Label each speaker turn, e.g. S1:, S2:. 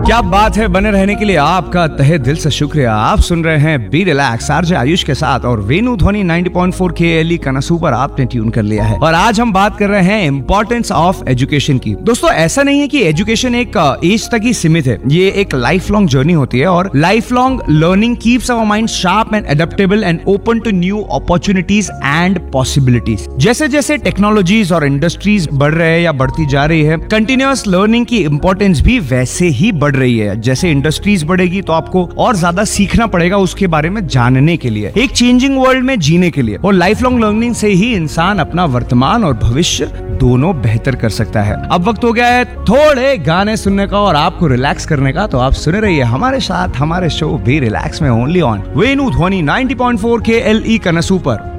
S1: क्या बात है, बने रहने के लिए आपका तहे दिल से शुक्रिया। आप सुन रहे हैं बी रिलैक्स आरजे आयुष के साथ और वेनु ध्वनि 90.4 KLE कनसू पर आपने ट्यून कर लिया है। और आज हम बात कर रहे हैं इंपॉर्टेंस ऑफ एजुकेशन की। दोस्तों, ऐसा नहीं है कि एजुकेशन एक एज तक ही सीमित है, ये एक लाइफ लॉन्ग जर्नी होती है और life long learning keeps our mind sharp and adaptable and open to new opportunities and possibilities. जैसे जैसे टेक्नोलॉजीज और इंडस्ट्रीज बढ़ रहे हैं या बढ़ती जा रही है, कंटिन्यूअस लर्निंग की इंपॉर्टेंस भी वैसे ही बढ़ रही है। जैसे इंडस्ट्रीज बढ़ेगी तो आपको और ज्यादा सीखना पड़ेगा उसके बारे में जानने के लिए, एक चेंजिंग वर्ल्ड में जीने के लिए। और लाइफ लॉन्ग लर्निंग से ही इंसान अपना वर्तमान और भविष्य दोनों बेहतर कर सकता है। अब वक्त हो गया है थोड़े गाने सुनने का और आपको रिलैक्स करने का, तो आप सुने रहिए हमारे साथ हमारे शो बी रिलैक्स में ओनली ऑन वेनु ध्वनि 90.4 KLE कनसू पर।